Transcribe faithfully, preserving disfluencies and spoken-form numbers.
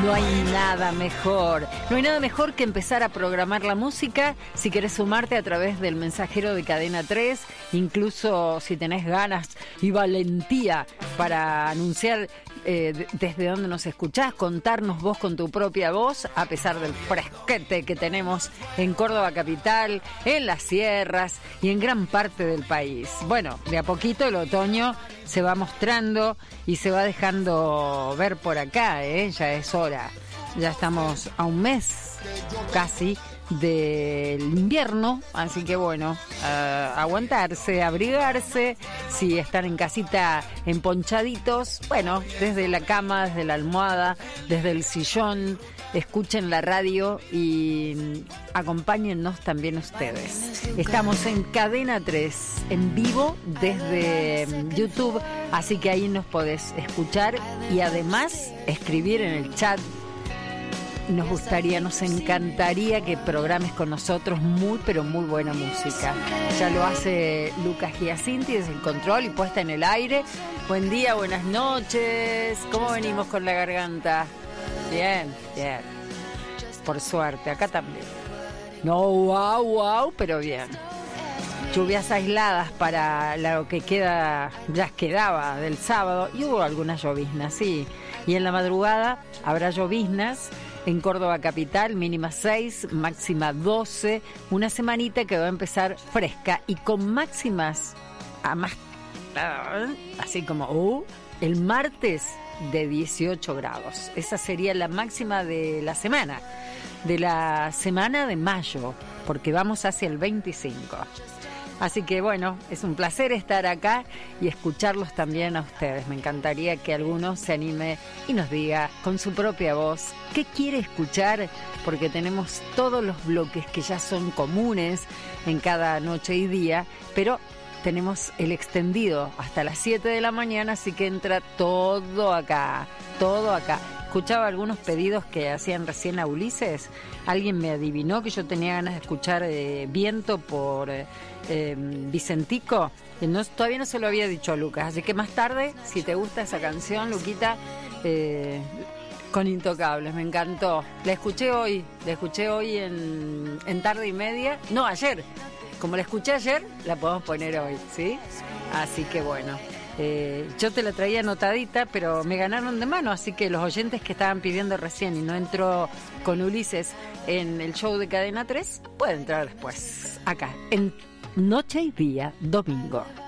No hay nada mejor, no hay nada mejor que empezar a programar la música. Si querés sumarte a través del mensajero de Cadena tres, incluso si tenés ganas y valentía para anunciar eh, desde dónde nos escuchás, contarnos vos con tu propia voz, a pesar del fresquete que tenemos en Córdoba capital, en las sierras y en gran parte del país. Bueno, de a poquito el otoño se va mostrando y se va dejando ver por acá, ¿eh? Ya es hora. Ya estamos a un mes casi del invierno, así que bueno, uh, aguantarse, abrigarse. Si están en casita emponchaditos, bueno, desde la cama, desde la almohada, desde el sillón, escuchen la radio y acompáñennos también ustedes. Estamos en Cadena tres, en vivo desde YouTube, así que ahí nos podés escuchar y además escribir en el chat. Nos gustaría, nos encantaría que programes con nosotros muy, pero muy buena música. Ya lo hace Lucas Giacinti desde el control y puesta en el aire. Buen día, buenas noches. ¿Cómo venimos con la garganta? Bien, bien. Por suerte, acá también. No, wow, wow, pero bien. Lluvias aisladas para lo que queda, ya quedaba del sábado. Y hubo algunas lloviznas, sí. Y en la madrugada habrá lloviznas. En Córdoba capital, mínima seis, máxima doce, una semanita que va a empezar fresca y con máximas a más, así como uh, el martes de dieciocho grados. Esa sería la máxima de la semana, de la semana de mayo, porque vamos hacia el veinticinco. Así que bueno, es un placer estar acá y escucharlos también a ustedes. Me encantaría que alguno se anime y nos diga con su propia voz qué quiere escuchar, porque tenemos todos los bloques que ya son comunes en cada noche y día, pero tenemos el extendido hasta las siete de la mañana, así que entra todo acá, todo acá. Escuchaba algunos pedidos que hacían recién a Ulises. Alguien me adivinó que yo tenía ganas de escuchar eh, Viento por eh, eh, Vicentico. No, todavía no se lo había dicho a Lucas, así que más tarde, si te gusta esa canción, Luquita, eh, con Intocables, me encantó. La escuché hoy, la escuché hoy en, en tarde y media. No, ayer. Como la escuché ayer, la podemos poner hoy, ¿sí? Así que bueno. Eh, yo te la traía anotadita, pero me ganaron de mano, así que los oyentes que estaban pidiendo recién y no entró con Ulises en el show de Cadena tres, puede entrar después, acá, en Noche y Día, domingo.